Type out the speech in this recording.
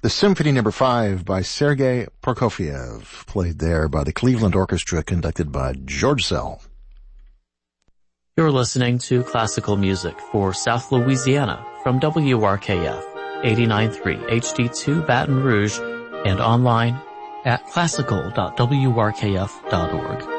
The Symphony No. 5 by Sergei Prokofiev, played there by the Cleveland Orchestra, conducted by George Szell. You're listening to classical music for South Louisiana from WRKF 89.3 HD2 Baton Rouge and online at classical.wrkf.org.